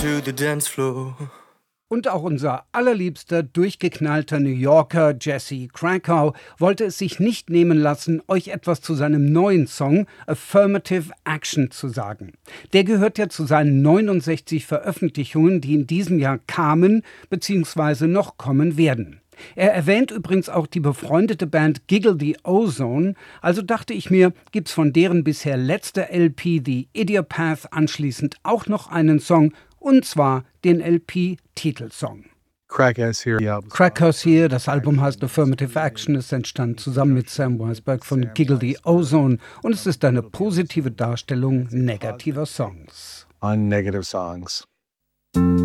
to the dance floor. Und auch unser allerliebster, durchgeknallter New Yorker Jesse Krakow wollte es sich nicht nehmen lassen, euch etwas zu seinem neuen Song Affirmative Action zu sagen. Der gehört ja zu seinen 69 Veröffentlichungen, die in diesem Jahr kamen bzw. noch kommen werden. Er erwähnt übrigens auch die befreundete Band Giggle the Ozone, also dachte ich mir, gibt's von deren bisher letzter LP The Idiopath anschließend auch noch einen Song, und zwar den LP-Titelsong. Krakow's Here, das Album heißt Affirmative Action, ist entstanden zusammen mit Sam Weisberg von Giggle the Ozone und es ist eine positive Darstellung negativer Songs. On negative songs.